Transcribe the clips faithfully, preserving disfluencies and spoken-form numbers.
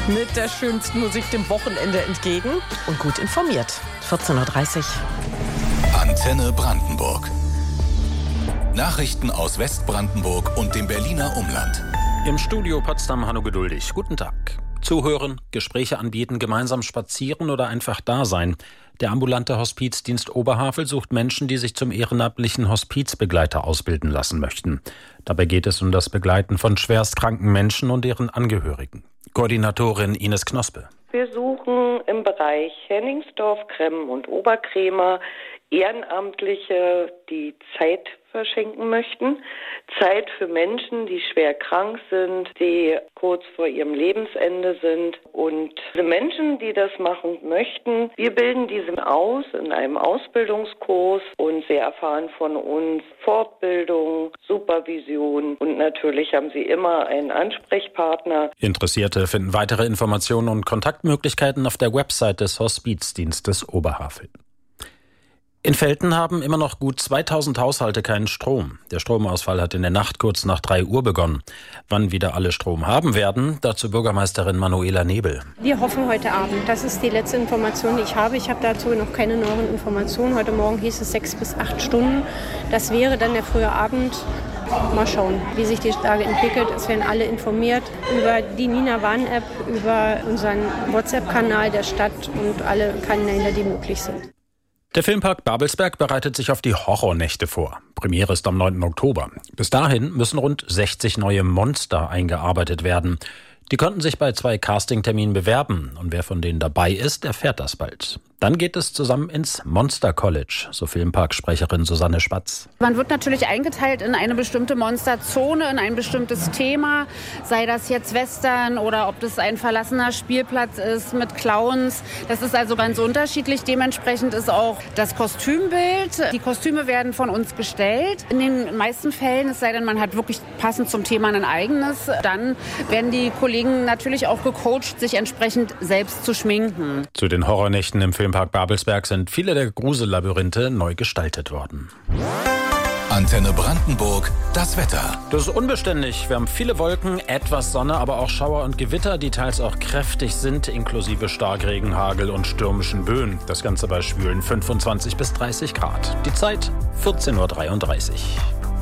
Mit der schönsten Musik dem Wochenende entgegen und gut informiert. vierzehn Uhr dreißig. Antenne Brandenburg. Nachrichten aus Westbrandenburg und dem Berliner Umland. Im Studio Potsdam Hanno Geduldig. Guten Tag. Zuhören, Gespräche anbieten, gemeinsam spazieren oder einfach da sein. Der ambulante Hospizdienst Oberhavel sucht Menschen, die sich zum ehrenamtlichen Hospizbegleiter ausbilden lassen möchten. Dabei geht es um das Begleiten von schwerstkranken Menschen und deren Angehörigen. Koordinatorin Ines Knospe. Wir suchen im Bereich Henningsdorf, Kremmen und Oberkrämer Ehrenamtliche, die Zeit verschenken möchten. Zeit für Menschen, die schwer krank sind, die kurz vor ihrem Lebensende sind. Und für Menschen, die das machen möchten, wir bilden diese aus in einem Ausbildungskurs und sie erfahren von uns Fortbildung, Supervision und natürlich haben sie immer einen Ansprechpartner. Interessierte finden weitere Informationen und Kontaktmöglichkeiten auf der Website des Hospizdienstes Oberhavel. In Velten haben immer noch gut zweitausend Haushalte keinen Strom. Der Stromausfall hat in der Nacht kurz nach drei Uhr begonnen. Wann wieder alle Strom haben werden, dazu Bürgermeisterin Manuela Nebel. Wir hoffen heute Abend. Das ist die letzte Information, die ich habe. Ich habe dazu noch keine neuen Informationen. Heute Morgen hieß es sechs bis acht Stunden. Das wäre dann der frühe Abend. Mal schauen, wie sich die Lage entwickelt. Es werden alle informiert über die Nina Warn-App, über unseren WhatsApp-Kanal der Stadt und alle Kanäle, die möglich sind. Der Filmpark Babelsberg bereitet sich auf die Horrornächte vor. Premiere ist am neunten Oktober. Bis dahin müssen rund sechzig neue Monster eingearbeitet werden. Die konnten sich bei zwei Castingterminen bewerben. Und wer von denen dabei ist, erfährt das bald. Dann geht es zusammen ins Monster College, so Filmparksprecherin Susanne Spatz. Man wird natürlich eingeteilt in eine bestimmte Monsterzone, in ein bestimmtes Thema. Sei das jetzt Western oder ob das ein verlassener Spielplatz ist mit Clowns. Das ist also ganz unterschiedlich. Dementsprechend ist auch das Kostümbild. Die Kostüme werden von uns gestellt. In den meisten Fällen, es sei denn, man hat wirklich passend zum Thema ein eigenes, dann werden die Kollegen natürlich auch gecoacht, sich entsprechend selbst zu schminken. Zu den Horrornächten im Filmpark Babelsberg sind viele der Grusellabyrinthe neu gestaltet worden. Antenne Brandenburg, das Wetter. Das ist unbeständig. Wir haben viele Wolken, etwas Sonne, aber auch Schauer und Gewitter, die teils auch kräftig sind, inklusive Starkregen, Hagel und stürmischen Böen. Das Ganze bei schwülen fünfundzwanzig bis dreißig Grad. Die Zeit vierzehn Uhr dreiunddreißig.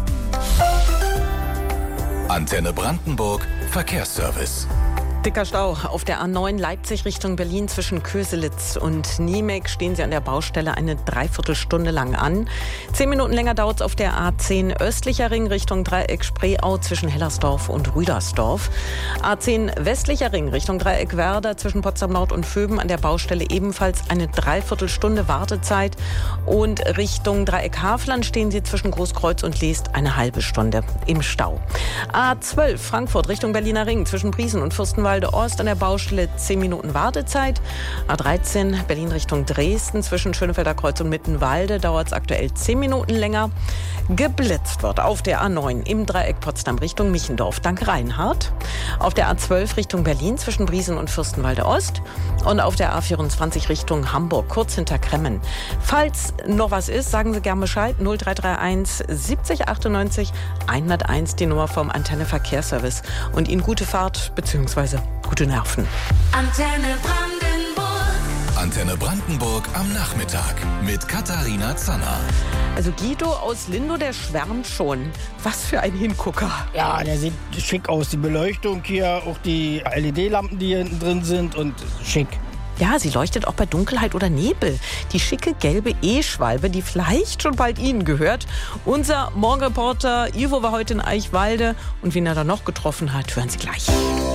Antenne Brandenburg, Verkehrsservice. Dicker Stau auf der A neun Leipzig Richtung Berlin zwischen Köselitz und Niemek stehen Sie an der Baustelle eine Dreiviertelstunde lang an. Zehn Minuten länger dauert es auf der A zehn östlicher Ring Richtung Dreieck Spreeau zwischen Hellersdorf und Rüdersdorf. A zehn westlicher Ring Richtung Dreieck Werder zwischen Potsdam Nord und Vöben an der Baustelle ebenfalls eine Dreiviertelstunde Wartezeit. Und Richtung Dreieck Havland stehen Sie zwischen Großkreuz und Leest eine halbe Stunde im Stau. A zwölf Frankfurt Richtung Berliner Ring zwischen Briesen und Fürstenwalde Ost an der Baustelle zehn Minuten Wartezeit. A dreizehn Berlin Richtung Dresden zwischen Schönefelder Kreuz und Mittenwalde dauert es aktuell zehn Minuten länger. Geblitzt wird auf der A neun im Dreieck Potsdam Richtung Michendorf. Dank Reinhard. Auf der A zwölf Richtung Berlin zwischen Briesen und Fürstenwalde Ost. Und auf der A vierundzwanzig Richtung Hamburg, kurz hinter Kremmen. Falls noch was ist, sagen Sie gerne Bescheid. null drei drei eins siebzig achtundneunzig hunderteins, die Nummer vom Antenne Verkehrsservice. Und Ihnen gute Fahrt bzw. gute Nerven. Antenne Brandenburg. Antenne Brandenburg am Nachmittag mit Katharina Zanner. Also Guido aus Lindow, der schwärmt schon. Was für ein Hingucker. Ja, der sieht schick aus. Die Beleuchtung hier, auch die L E D-Lampen, die hier hinten drin sind und schick. Ja, sie leuchtet auch bei Dunkelheit oder Nebel. Die schicke gelbe E-Schwalbe, die vielleicht schon bald Ihnen gehört. Unser Morgenreporter Ivo war heute in Eichwalde und wen er da noch getroffen hat, hören Sie gleich.